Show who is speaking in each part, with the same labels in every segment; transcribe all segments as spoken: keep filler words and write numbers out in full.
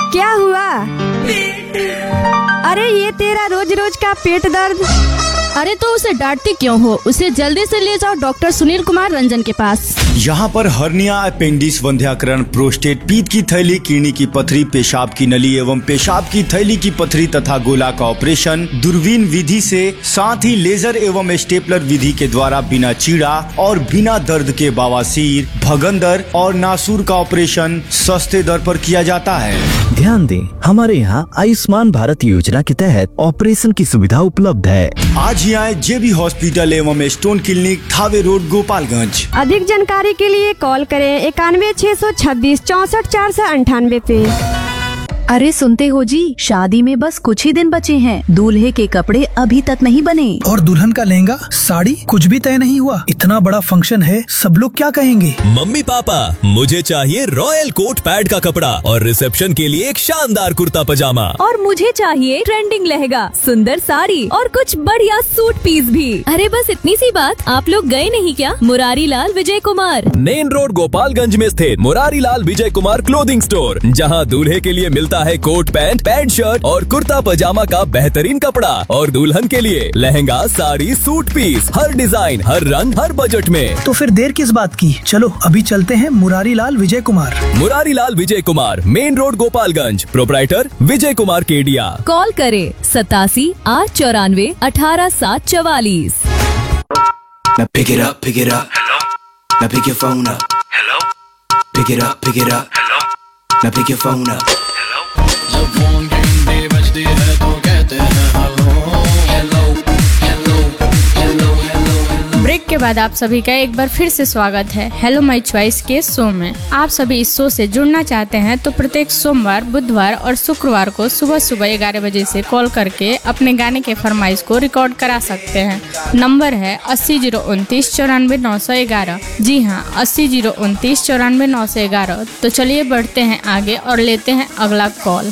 Speaker 1: क्या हुआ? अरे ये तेरा रोज रोज का पेट दर्द।
Speaker 2: अरे तो उसे डांटती क्यों हो? उसे जल्दी से ले जाओ डॉक्टर सुनील कुमार रंजन के पास।
Speaker 3: यहाँ पर हर्निया, अपेंडिक्स, वंध्याकरण, प्रोस्टेट, पीत की थैली, किडनी की पथरी, पेशाब की नली एवं पेशाब की थैली की पथरी तथा गोला का ऑपरेशन दूरबीन विधि से, साथ ही लेजर एवं स्टेपलर विधि के द्वारा बिना चीड़ा और बिना दर्द के बवासीर, भगंदर और नासूर का ऑपरेशन सस्ते दर पर किया जाता है।
Speaker 4: ध्यान दें, हमारे यहाँ आयुष्मान भारत योजना के तहत ऑपरेशन की सुविधा उपलब्ध है।
Speaker 3: आज ही आए जेबी हॉस्पिटल एवं stone clinic, Thawe road, Gopalganj.
Speaker 1: अधिक जानकारी के लिए कॉल करें इक्यानवे छह सौ छब्बीस चौसठ चार सौ अंठानवे पे।
Speaker 5: अरे सुनते हो जी, शादी में बस कुछ ही दिन बचे हैं। दूल्हे के कपड़े अभी तक नहीं बने
Speaker 6: और दुल्हन का लहंगा, साड़ी कुछ भी तय नहीं हुआ। इतना बड़ा फंक्शन है, सब लोग क्या कहेंगे?
Speaker 7: मम्मी पापा, मुझे चाहिए रॉयल कोट पैड का कपड़ा और रिसेप्शन के लिए एक शानदार कुर्ता पजामा।
Speaker 5: और मुझे चाहिए ट्रेंडिंग लहंगा, सुंदर साड़ी और कुछ बढ़िया सूट पीस भी। अरे बस इतनी सी बात, आप लोग गए नहीं क्या मुरारी लाल विजय कुमार?
Speaker 7: मेन रोड गोपालगंज में स्थित मुरारी लाल विजय कुमार क्लोथिंग स्टोर, जहां दूल्हे के लिए मिलता है कोट पैंट, पैंट शर्ट और कुर्ता पजामा का बेहतरीन कपड़ा और दुल्हन के लिए लहंगा, साड़ी, सूट पीस, हर डिजाइन, हर रंग, हर बजट में।
Speaker 6: तो फिर देर किस बात की, चलो अभी चलते हैं Murari Lal Vijay Kumar.
Speaker 7: Murari Lal Vijay Kumar, main road Gopalganj, proprietor Vijay Kumar Kedia.
Speaker 5: Call करे सतासी आठ चौरानवे अठारह सात चवालीस।
Speaker 8: Now pick it up, pick it up. Hello. Now pick your phone up. Hello. Pick it up, pick it up. Hello. Now pick your phone up. Hello. जब phone घंटे बजती है तो कहते हैं hello hello hello hello hello.
Speaker 9: Break के बाद आप सभी का एक बार फिर से स्वागत है हेलो माय चॉइस के शो में। आप सभी इस शो से जुड़ना चाहते हैं तो प्रत्येक सोमवार, बुधवार और शुक्रवार को सुबह सुबह ग्यारह बजे से कॉल करके अपने गाने के फरमाइश को रिकॉर्ड करा सकते हैं। नंबर है अस्सी जीरो उनतीस चौरानवे नौ सौ ग्यारह। जी हाँ, अस्सी जीरो उनतीस चौरानवे नौ सौ ग्यारह। तो चलिए बढ़ते हैं आगे और लेते हैं अगला कॉल।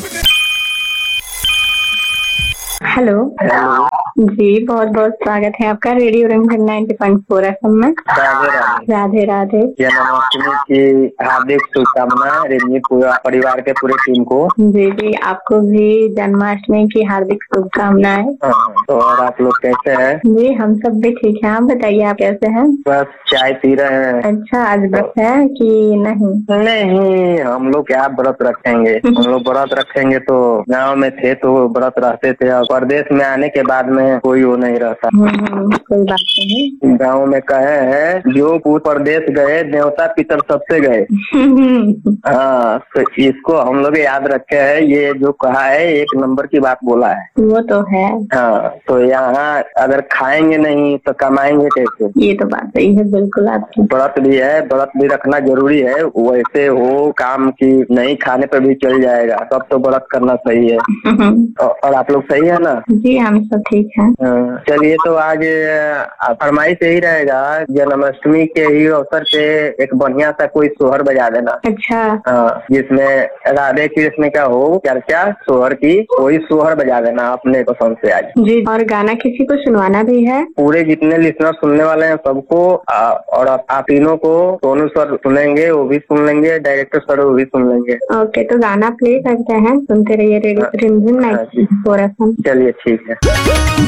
Speaker 10: हेलो जी, बहुत बहुत स्वागत है आपका रेडियो रंगन ninety point four F M में।
Speaker 11: राधे राधे
Speaker 10: राधे राधे।
Speaker 11: जन्माष्टमी की हार्दिक शुभकामना रेडमी पूरा परिवार के पूरे टीम को।
Speaker 10: जी जी, आपको भी जन्माष्टमी की हार्दिक शुभकामनाएं।
Speaker 11: तो और आप लोग कैसे हैं?
Speaker 10: जी हम सब भी ठीक हैं, आप बताइए आप कैसे हैं?
Speaker 11: बस चाय पी रहे हैं।
Speaker 10: अच्छा, आज व्रत है कि नहीं?
Speaker 11: नहीं, हम लोग क्या व्रत रखेंगे। हम लोग व्रत रखेंगे तो गाँव में थे तो व्रत रहते थे, और परदेश में आने के बाद में कोई वो नहीं रहता।
Speaker 10: कोई बात नहीं।
Speaker 11: गाँव में कहे हैं जो पूर्व प्रदेश गए देवता पितर सबसे गए। हाँ, तो इसको हम लोग याद रखे हैं। ये जो कहा है एक नंबर की बात बोला है।
Speaker 10: वो तो है।
Speaker 11: हाँ, तो यहाँ अगर खाएंगे नहीं तो कमाएंगे कैसे?
Speaker 10: ये तो बात सही है बिल्कुल आपकी।
Speaker 11: व्रत भी है, व्रत भी रखना जरूरी है। वैसे हो काम की नहीं खाने पर भी चल जाएगा, तब तो व्रत करना सही है। और आप लोग सही है ना?
Speaker 10: जी हम सब ठीक है।
Speaker 11: चलिए, तो आज फरमाइश यही रहेगा, जन्माष्टमी के ही अवसर पे एक बढ़िया सा कोई सोहर बजा देना।
Speaker 10: अच्छा।
Speaker 11: हाँ, जिसमें राधे कृष्ण का हो चर्चा सोहर की, कोई सोहर बजा देना अपने पसंद से आज।
Speaker 10: जी, और गाना किसी को सुनवाना भी है?
Speaker 11: पूरे जितने लिसनर सुनने वाले हैं सबको, और आप तीनों को, सोनू सर सुनेंगे वो भी सुन लेंगे, डायरेक्टर सर वो भी सुन लेंगे।
Speaker 10: ओके, तो गाना प्ले करते हैं, सुनते रहिए रेडियो रिमझिम ninety point four F M.
Speaker 11: चलिए ठीक है।